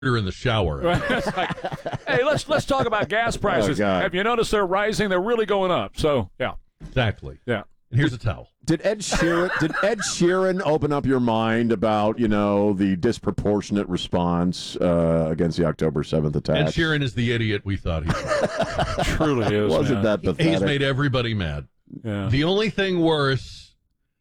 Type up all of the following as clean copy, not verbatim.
in the shower. It's like, hey, let's talk about gas prices. Have you noticed they're rising? They're really going up. So, yeah. Exactly. Yeah. And here's a towel. Did Ed Sheeran open up your mind about, the disproportionate response against the October 7th attack? Ed Sheeran is the idiot we thought he was. Truly is. Wasn't that pathetic? He's made everybody mad. Yeah. The only thing worse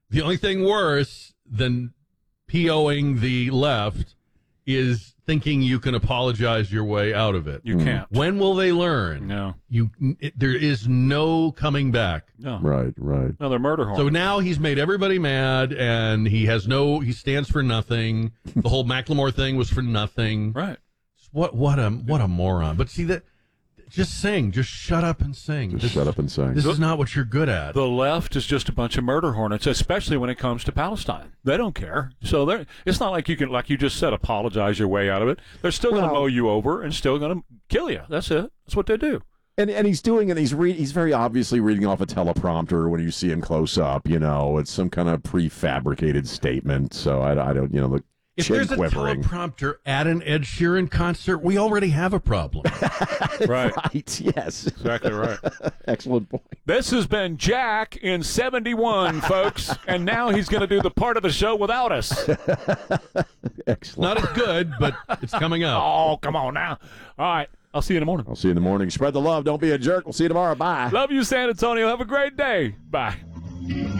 than POing the left is thinking you can apologize your way out of it. You can't. When will they learn? No. There is no coming back. No. Right. Another murder hornet. So now he's made everybody mad, and he stands for nothing. The whole Macklemore thing was for nothing. Right. What a moron. But see that. Just sing. Just shut up and sing. Shut up and sing. This is not what you're good at. The left is just a bunch of murder hornets, especially when it comes to Palestine. They don't care. So it's not like you can, like you just said, apologize your way out of it. They're still going to mow you over and still going to kill you. That's it. That's what they do. And he's doing it. He's very obviously reading off a teleprompter when you see him close up. It's some kind of prefabricated statement. So I don't. Look. If there's a teleprompter at an Ed Sheeran concert, we already have a problem. Right. Right. Yes. Exactly right. Excellent point. This has been Jack in 71, folks, and now he's going to do the part of the show without us. Excellent. Not as good, but it's coming up. Oh, come on now. All right. I'll see you in the morning. I'll see you in the morning. Spread the love. Don't be a jerk. We'll see you tomorrow. Bye. Love you, San Antonio. Have a great day. Bye.